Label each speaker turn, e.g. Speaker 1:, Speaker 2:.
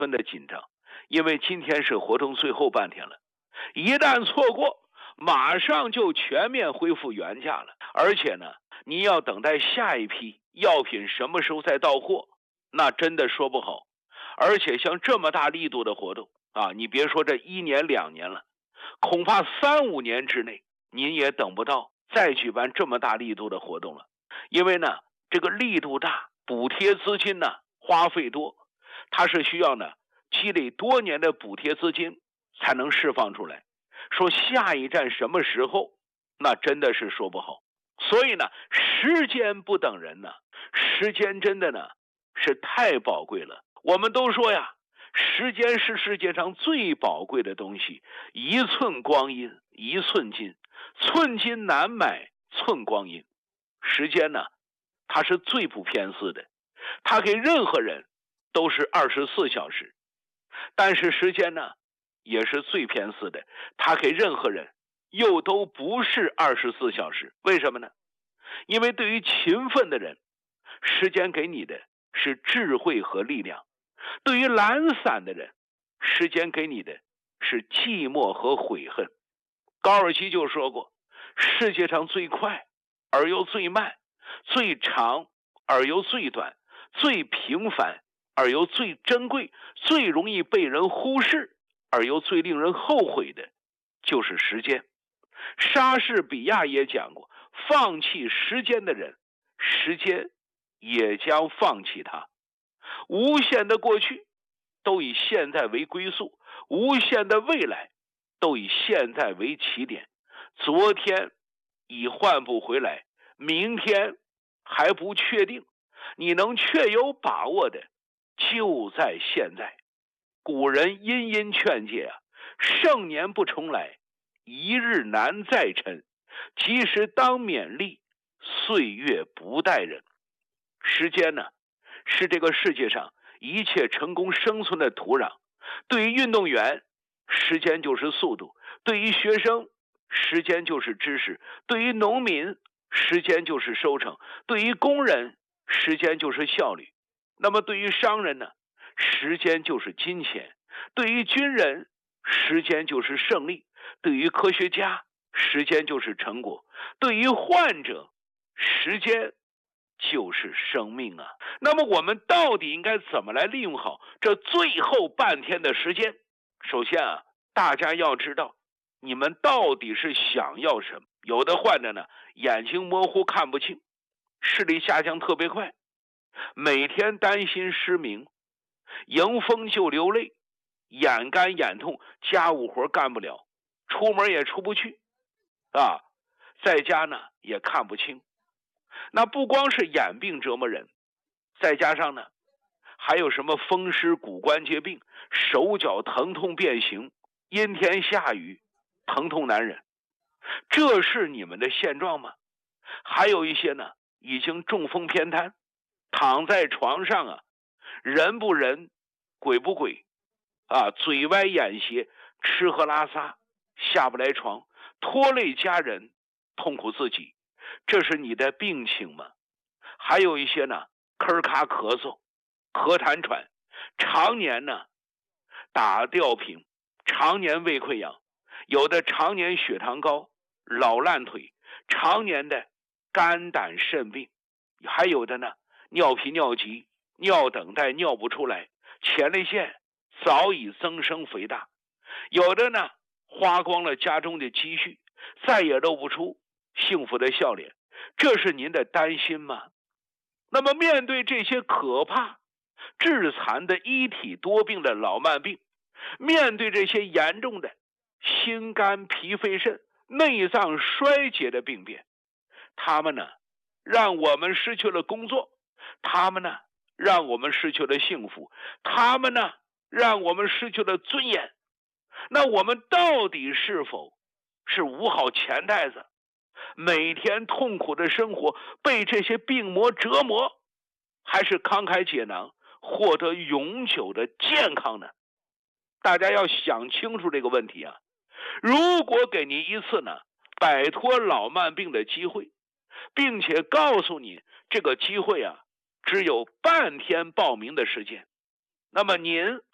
Speaker 1: 分的紧张，因为今天是活动最后半天了，一旦错过，马上就全面恢复原价了。而且呢，你要等待下一批药品什么时候再到货，那真的说不好。而且像这么大力度的活动啊，你别说这1年2年了，恐怕3、5年之内您也等不到再举办这么大力度的活动了。因为呢，这个力度大，补贴资金呢花费多，它是需要呢积累多年的补贴资金才能释放出来。说下一站什么时候，那真的是说不好。所以呢，时间不等人呢，时间真的呢是太宝贵了。我们都说呀，时间是世界上最宝贵的东西，一寸光阴一寸金，寸金难买寸光阴。时间呢，它是最不偏私的，它给任何人都是24小时。但是时间呢，也是最偏私的，它给任何人又都不是24小时。为什么呢？因为对于勤奋的人，时间给你的是智慧和力量；对于懒散的人，时间给你的是寂寞和悔恨。高尔基就说过，世界上最快而又最慢，最长而又最短，最平凡而又最珍贵，最容易被人忽视而又最令人后悔的，就是时间。莎士比亚也讲过，放弃时间的人，时间也将放弃他。无限的过去都以现在为归宿，无限的未来都以现在为起点。昨天已换不回来，明天还不确定，你能确有把握的就在现在。古人殷殷劝诫啊，盛年不重来，一日难再晨，及时当勉励，岁月不待人。时间呢，是这个世界上一切成功生存的土壤。对于运动员，时间就是速度；对于学生，时间就是知识；对于农民，时间就是收成；对于工人，时间就是效率。那么对于商人呢，时间就是金钱；对于军人，时间就是胜利；对于科学家，时间就是成果；对于患者，时间就是生命啊。那么我们到底应该怎么来利用好这最后半天的时间？首先啊，大家要知道你们到底是想要什么。有的患者呢，眼睛模糊看不清，视力下降特别快，每天担心失明，迎风就流泪，眼干眼痛，家务活干不了，出门也出不去啊，在家呢也看不清。那不光是眼病折磨人，再加上呢还有什么风湿骨关节病，手脚疼痛变形，阴天下雨疼痛难忍。这是你们的现状吗？还有一些呢已经中风偏瘫，躺在床上啊，人不人鬼不鬼啊，嘴歪眼斜，吃喝拉撒下不来床，拖累家人，痛苦自己。这是你的病情吗？还有一些呢咳咔咳嗽，咳痰喘，常年呢打吊瓶，常年胃溃疡，有的常年血糖高，老烂腿，常年的肝胆肾病，还有的呢尿频尿急，尿等待尿不出来，前列腺早已增生肥大，有的呢花光了家中的积蓄，再也露不出幸福的笑脸。这是您的担心吗？那么面对这些可怕致残的一体多病的老慢病，面对这些严重的心肝脾肺肾内脏衰竭的病变，他们呢让我们失去了工作，他们呢让我们失去了幸福，他们呢让我们失去了尊严。那我们到底是否是捂好钱袋子，每天痛苦的生活，被这些病魔折磨，还是慷慨解囊，获得永久的健康呢？大家要想清楚这个问题啊！如果给你一次呢摆脱老慢病的机会，并且告诉你这个机会啊只有半天报名的时间，那么您